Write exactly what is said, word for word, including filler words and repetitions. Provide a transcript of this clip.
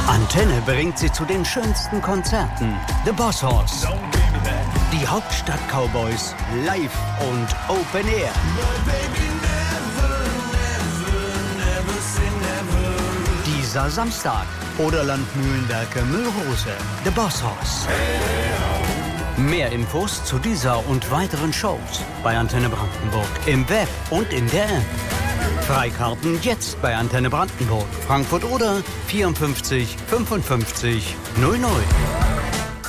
Antenne bringt sie zu den schönsten Konzerten. The Boss Hoss. Die Hauptstadt-Cowboys live und Open Air. Dieser Samstag. Oderland Mühlenwerke Müllrose. The Boss Hoss. Mehr Infos zu dieser und weiteren Shows bei Antenne Brandenburg im Web und in der App. Freikarten jetzt bei Antenne Brandenburg, Frankfurt oder vierundfünfzig fünfundfünfzig null null.